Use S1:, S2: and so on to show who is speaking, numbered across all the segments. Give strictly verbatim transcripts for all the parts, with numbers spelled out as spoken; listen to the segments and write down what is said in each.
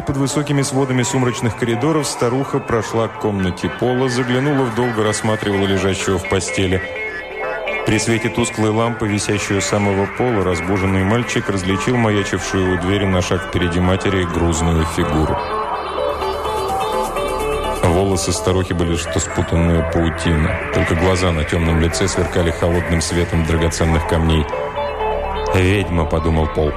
S1: под высокими сводами сумрачных коридоров, старуха прошла к комнате Пола, заглянула в долго, рассматривала лежащего в постели. При свете тусклой лампы, висящей у самого пола, разбуженный мальчик различил маячившую у двери на шаг впереди матери грузную фигуру. Волосы старухи были что спутанная паутина. Только глаза на темном лице сверкали холодным светом драгоценных камней. «Ведьма», — подумал Пол.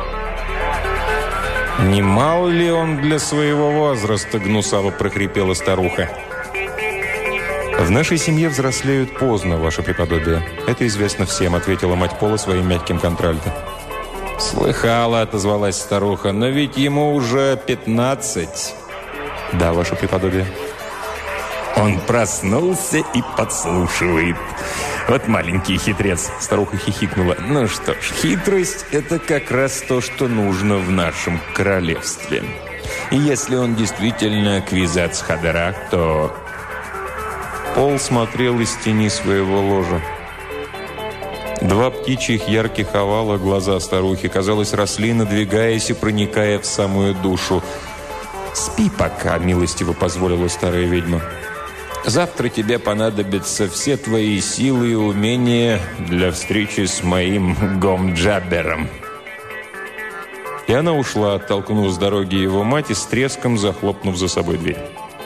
S1: «Не мал ли он для своего возраста?» — гнусаво прохрипела старуха. «В нашей семье взрослеют поздно, ваше преподобие. Это известно всем», — ответила мать Пола своим мягким контральто. «Слыхала», — отозвалась старуха, — «но ведь ему уже пятнадцать». «Да, ваше преподобие». «Он проснулся и подслушивает. Вот маленький хитрец», — старуха хихикнула. «Ну что ж, хитрость — это как раз то, что нужно в нашем королевстве. И если он действительно квизац Хадарах, то...» Пол смотрел из тени своего ложа. Два птичьих ярких овала глаза старухи, казалось, росли, надвигаясь и проникая в самую душу. «Спи пока», — милостиво позволила старая ведьма. «Завтра тебе понадобятся все твои силы и умения для встречи с моим Гомджабером». И она ушла, оттолкнув с дороги его мать и с треском захлопнув за собой дверь.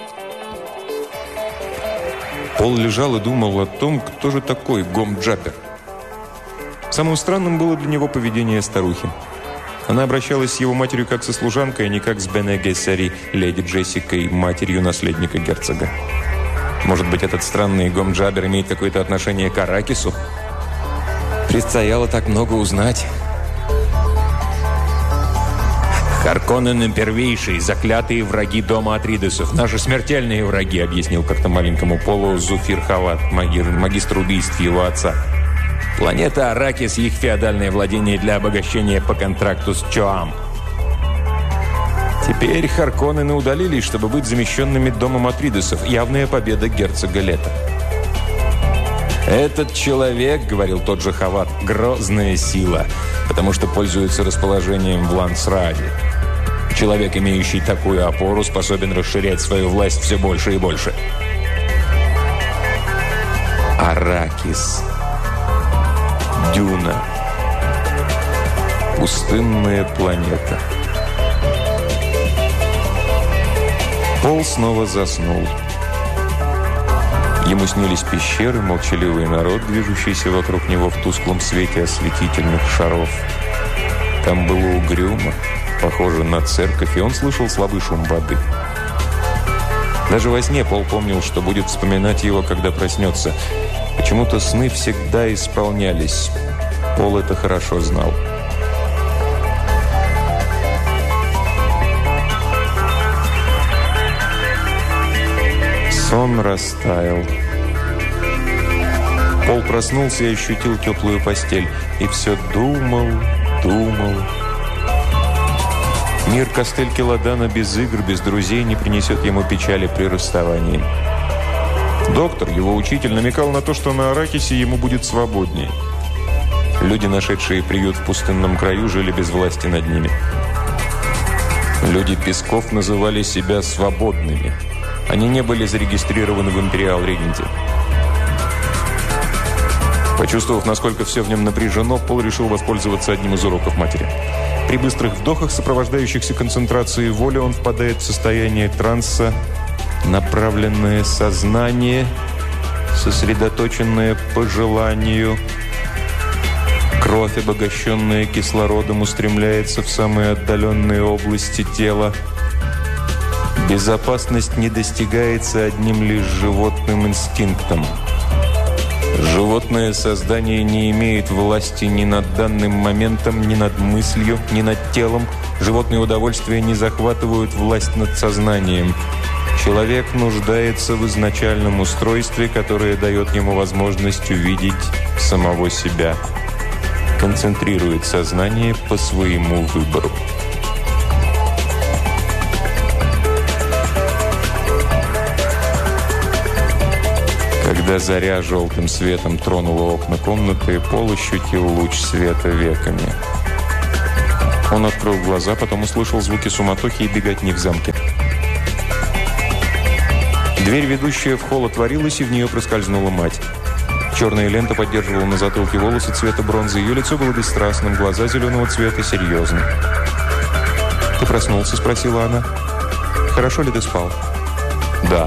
S1: Пол лежал и думал о том, кто же такой Гомджабер. Самым странным было для него поведение старухи. Она обращалась с его матерью как со служанкой, а не как с Бене Гессери, леди Джессикой, матерью наследника герцога. Может быть, этот странный Гомджабер имеет какое-то отношение к Аракису? Предстояло так много узнать. «Харконнены первейшие, заклятые враги дома Атридесов. Наши смертельные враги», — объяснил как-то маленькому Полу Зуфир Хават, магир, магистр убийств его отца. «Планета Аракис — их феодальное владение для обогащения по контракту с Чоам. Теперь Харконнены удалились, чтобы быть замещенными домом Атридесов. Явная победа герцога Лета». «Этот человек, — говорил тот же Хават, — грозная сила, потому что пользуется расположением в Лансрааде. Человек, имеющий такую опору, способен расширять свою власть все больше и больше». Аракис. Дюна. Пустынная планета. Пол снова заснул. Ему снились пещеры, молчаливый народ, движущийся вокруг него в тусклом свете осветительных шаров. Там было угрюмо, похоже на церковь, и он слышал слабый шум воды. Даже во сне Пол помнил, что будет вспоминать его, когда проснется. Почему-то сны всегда исполнялись. Пол это хорошо знал. Сон растаял. Пол проснулся и ощутил теплую постель. И все думал, думал. Мир Кастель-Келадана без игр, без друзей не принесет ему печали при расставании. Доктор, его учитель, намекал на то, что на Аракисе ему будет свободнее. Люди, нашедшие приют в пустынном краю, жили без власти над ними. Люди Песков называли себя свободными. Они не были зарегистрированы в Империал-Регенте. Почувствовав, насколько все в нем напряжено, Пол решил воспользоваться одним из уроков матери. При быстрых вдохах, сопровождающихся концентрацией воли, он впадает в состояние транса, направленное сознание, сосредоточенное по желанию. Кровь, обогащенная кислородом, устремляется в самые отдаленные области тела. Безопасность не достигается одним лишь животным инстинктом. Животное создание не имеет власти ни над данным моментом, ни над мыслью, ни над телом. Животные удовольствия не захватывают власть над сознанием. Человек нуждается в изначальном устройстве, которое дает ему возможность увидеть самого себя. Концентрирует сознание по своему выбору. Когда заря желтым светом тронула окна комнаты, Пол ощутил луч света веками. Он открыл глаза, потом услышал звуки суматохи и беготни в замке. Дверь, ведущая в холл, отворилась, и в нее проскользнула мать. Черная лента поддерживала на затылке волосы цвета бронзы. Ее лицо было бесстрастным, глаза зеленого цвета серьезны. «Ты проснулся?» – спросила она. «Хорошо ли ты спал?» «Да».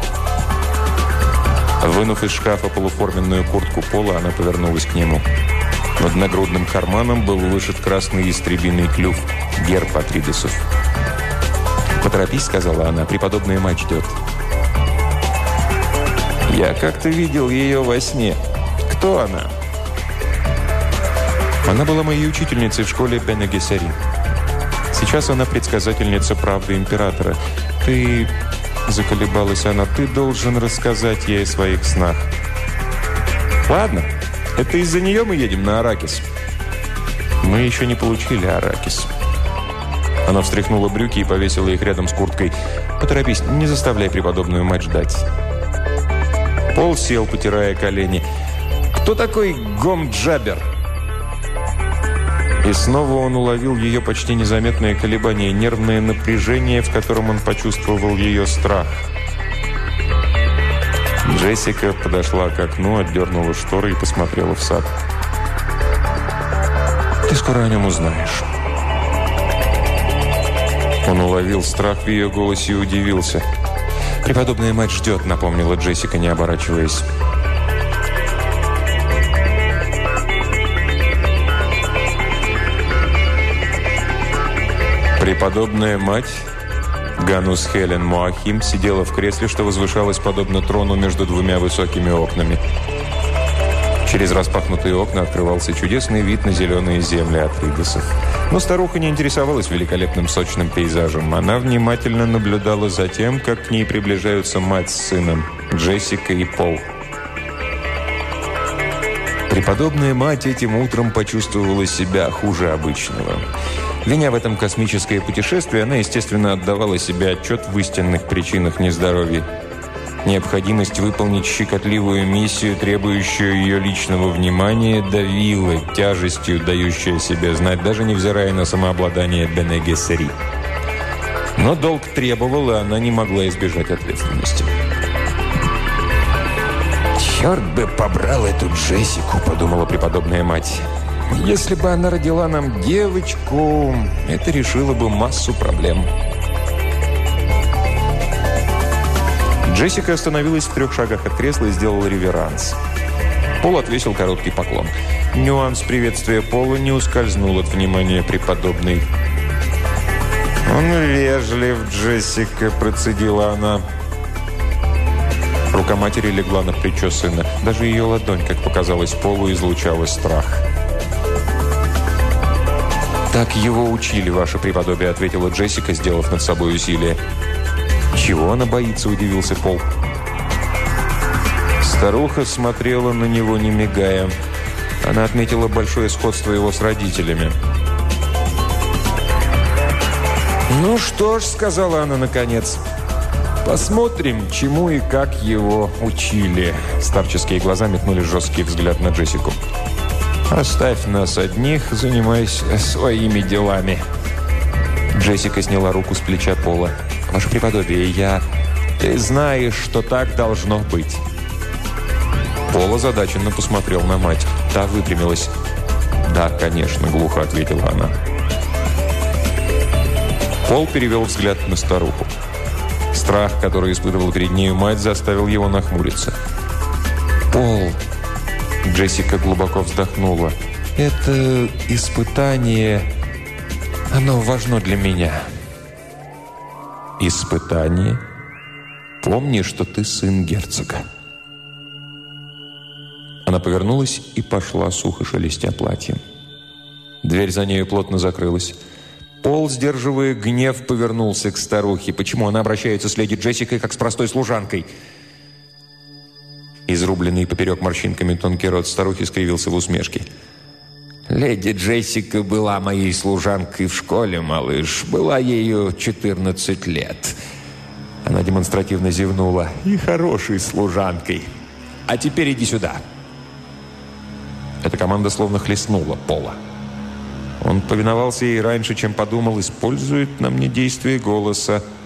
S1: Вынув из шкафа полуформенную куртку Пола, она повернулась к нему. Над нагрудным карманом был вышит красный ястребиный клюв, герб Атридесов. «Поторопись», — сказала она, — «преподобная мать ждет». «Я как-то видел ее во сне. Кто она?» Она была моей учительницей в школе Бене Гессери. Сейчас она предсказательница правды императора. Ты... Заколебалась она. «Ты должен рассказать ей о своих снах». «Ладно. Это из-за нее мы едем на Аракис». «Мы еще не получили Аракис». Она встряхнула брюки и повесила их рядом с курткой. «Поторопись, не заставляй преподобную мать ждать». Пол сел, потирая колени. «Кто такой Гом-Джабер?» И снова он уловил ее почти незаметное колебание, нервное напряжение, в котором он почувствовал ее страх. Джессика подошла к окну, отдернула шторы и посмотрела в сад. «Ты скоро о нем узнаешь». Он уловил страх в ее голосе и удивился. «Преподобная мать ждет», — напомнила Джессика, не оборачиваясь. Преподобная мать, Ганус Хелен Моахим, сидела в кресле, что возвышалось подобно трону между двумя высокими окнами. Через распахнутые окна открывался чудесный вид на зеленые земли Атридесов. Но старуха не интересовалась великолепным сочным пейзажем. Она внимательно наблюдала за тем, как к ней приближаются мать с сыном, Джессика и Пол. Преподобная мать этим утром почувствовала себя хуже обычного. Виня в этом космическое путешествие, она, естественно, отдавала себе отчет в истинных причинах нездоровья. Необходимость выполнить щекотливую миссию, требующую ее личного внимания, давила тяжестью, дающей о себе знать, даже невзирая на самообладание Бене Гессери. Но долг требовал, и она не могла избежать ответственности. «Черт бы побрал эту Джессику», — подумала преподобная мать. «Если бы она родила нам девочку, это решило бы массу проблем». Джессика остановилась в трех шагах от кресла и сделала реверанс. Пол отвесил короткий поклон. Нюанс приветствия Пола не ускользнул от внимания преподобной. «Он вежлив, Джессика», – процедила она. Рука матери легла на плечо сына. Даже ее ладонь, как показалось Полу, излучала страх. «Так его учили, ваше преподобие», – ответила Джессика, сделав над собой усилие. «Чего она боится?» – удивился Пол. Старуха смотрела на него, не мигая. Она отметила большое сходство его с родителями. «Ну что ж», – сказала она наконец, – «посмотрим, чему и как его учили». Старческие глаза метнули жесткий взгляд на Джессику. «Оставь нас одних, занимаясь своими делами». Джессика сняла руку с плеча Пола. «Ваше преподобие, я... Ты знаешь, что так должно быть». Пол озадаченно посмотрел на мать. Та выпрямилась. «Да, конечно», — глухо ответила она. Пол перевел взгляд на старуху. Страх, который испытывал перед нею мать, заставил его нахмуриться. «Пол...» Джессика глубоко вздохнула. «Это испытание... Оно важно для меня». «Испытание? Помни, что ты сын герцога». Она повернулась и пошла, сухо шелестя платьем. Дверь за нею плотно закрылась. Пол, сдерживая гнев, повернулся к старухе. Почему она обращается с леди Джессикой, как с простой служанкой? Изрубленный поперек морщинками тонкий рот старухи скривился в усмешке. «Леди Джессика была моей служанкой в школе, малыш. Была ею четырнадцать лет». Она демонстративно зевнула. «И хорошей служанкой. А теперь иди сюда». Эта команда словно хлестнула Пола. Он повиновался ей раньше, чем подумал, использует на мне действие голоса.